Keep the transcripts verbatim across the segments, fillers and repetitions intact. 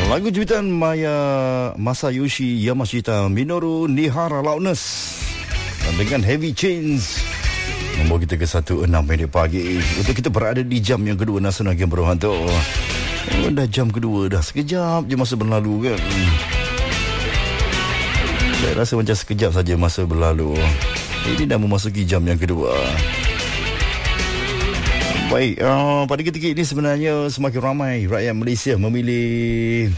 Lagu jubitan Maya Masayoshi Yamashita Minoru Nihara Loudness dengan Heavy Chains membawa kita ke satu enam minit pagi untuk kita berada di jam yang kedua Nasional Game Berhantu. Oh, dah jam kedua dah, sekejap je masa berlalu kan. Saya rasa macam sekejap saja masa berlalu. Ini dah memasuki jam yang kedua. Baik, uh, pada ketika ini sebenarnya semakin ramai rakyat Malaysia memilih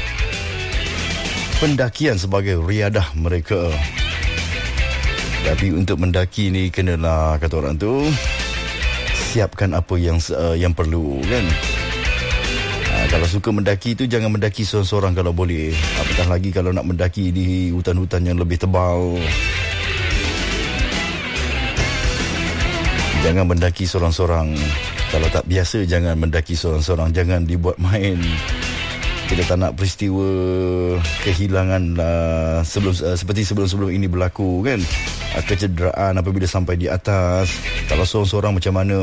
pendakian sebagai riadah mereka. Tapi untuk mendaki ni kenalah, kata orang tu, siapkan apa yang uh, yang perlu kan. Uh, kalau suka mendaki tu jangan mendaki seorang-seorang kalau boleh. Apatah lagi kalau nak mendaki di hutan-hutan yang lebih tebal. Jangan mendaki seorang-seorang. Kalau tak biasa, jangan mendaki seorang-seorang. Jangan dibuat main. Kita tak nak peristiwa kehilangan uh, sebelum uh, seperti sebelum-sebelum ini berlaku kan. Uh, kecederaan apabila sampai di atas. Kalau seorang-seorang macam mana.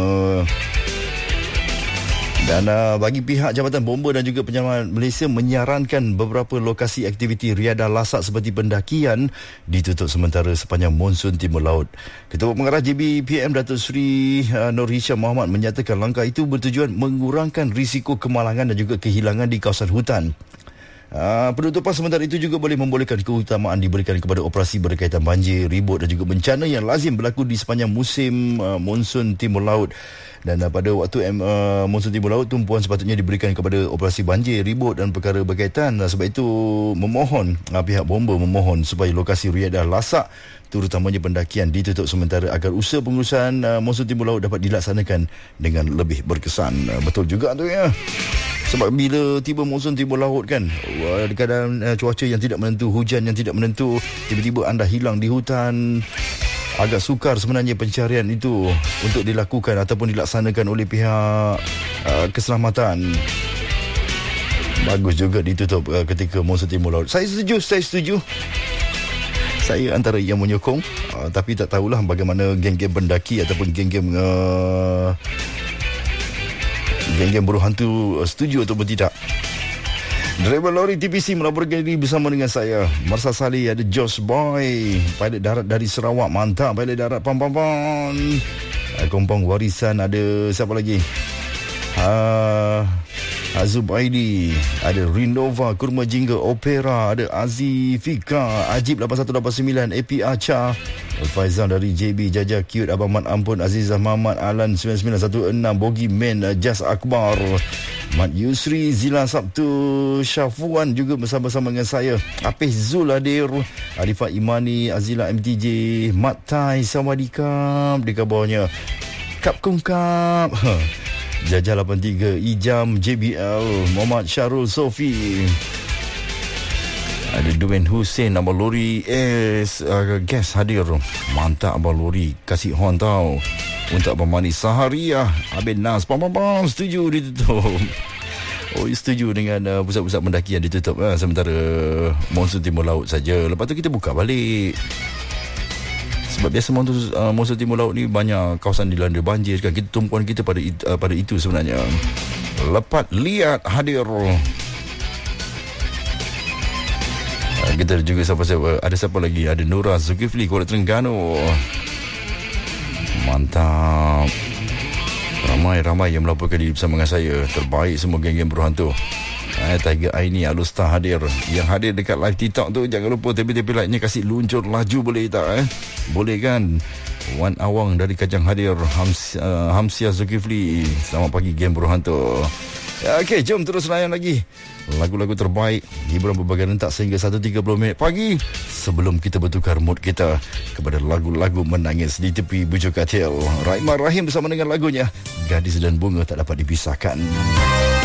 Dan uh, bagi pihak Jabatan Bomba dan juga Penyelamat Malaysia menyarankan beberapa lokasi aktiviti riadah lasak seperti pendakian ditutup sementara sepanjang monsun timur laut. Ketua Pengarah J B P M Datuk Seri uh, Nur Hisham Mohamad menyatakan langkah itu bertujuan mengurangkan risiko kemalangan dan juga kehilangan di kawasan hutan. Uh, penutupan sementara itu juga boleh membolehkan keutamaan diberikan kepada operasi berkaitan banjir, ribut dan juga bencana yang lazim berlaku di sepanjang musim uh, monsun timur laut. Dan uh, pada waktu uh, monsun timur laut, tumpuan sepatutnya diberikan kepada operasi banjir, ribut dan perkara berkaitan. Uh, sebab itu memohon, uh, pihak bomba memohon supaya lokasi riadah lasak terutamanya pendakian ditutup sementara agar usaha pengurusan uh, monsun timur laut dapat dilaksanakan dengan lebih berkesan. Uh, betul juga tu ya. Sebab bila tiba monsun timur laut kan, uh, di keadaan uh, cuaca yang tidak menentu, hujan yang tidak menentu, tiba-tiba anda hilang di hutan. Agak sukar sebenarnya pencarian itu untuk dilakukan ataupun dilaksanakan oleh pihak uh, keselamatan. Bagus juga ditutup uh, ketika monsun timur laut. Saya setuju, saya setuju. Saya antara yang menyokong, uh, tapi tak tahulah bagaimana geng-geng pendaki ataupun geng-geng uh, geng-geng buruh hantu uh, setuju ataupun tidak. Driver lori T P C melaporkan ini bersama dengan saya, Marsha Saleh. Ada Josh Boy, pilot darat dari Sarawak. Mantap, pilot darat. Pam pam pam. Kompong Warisan. Ada siapa lagi? Uh, Azub Aidi. Ada Rinova, Kurma Jingga, Opera. Ada Aziz Fika, Ajib lapan satu lapan sembilan, A P Acha, Faizal dari J B, Jaja Cute, Abang Mat Ampun, Azizah Mamat, Alan sembilan sembilan satu enam, Bogi Man, Jas Akbar, Mat Yusri, Zila Sabtu, Syafuan juga bersama-sama dengan saya. Apis Zul hadir, Arifah Imani, Azila M T J, Mat Tai, Sawadikap di bawahnya, Kap Kungkap, Jajah lapan tiga, Ijam, J B L, Muhammad Syarul Sofi. Ada Dwayne Hussein, Abang Lori S, uh, guest hadir. Mantap Abang Lori, kasih horn tau. Untuk Abang Manis Sahariah, Abang Nas, pam pam pam, setuju ditutup. Oh, setuju dengan uh, pusat-pusat pendakian ditutup uh, sementara monsun timur laut saja. Lepas tu kita buka balik. Sebab biasa monsun, uh, monsun timur laut ni banyak kawasan dilanda banjir kan. Kita tumpuan kita pada it, uh, pada itu sebenarnya. Lepas lihat hadir. Uh, kita juga siapa-siapa. Ada siapa lagi? Ada Nura Zulkifli, Kuala Terengganu. Mantap. Ramai-ramai yang melaporkan diri bersama dengan saya. Terbaik semua geng-geng berhantu. Eh, Tiger Aini, Alustar hadir. Yang hadir dekat live TikTok tu, jangan lupa tepi-tepi like-nya kasih luncur laju, boleh tak eh? Boleh kan? Wan Awang dari Kajang hadir. Hams, uh, Hamsia Zulkifli. Selamat pagi geng berhantu. Ya, okey, jom terus layan lagi lagu-lagu terbaik, hiburan berbagai rentak sehingga satu tiga puluh minit pagi sebelum kita bertukar mood kita kepada lagu-lagu menangis di tepi bujur katil. Rahimah Rahim bersama dengan lagunya Gadis dan Bunga Tak Dapat Dipisahkan.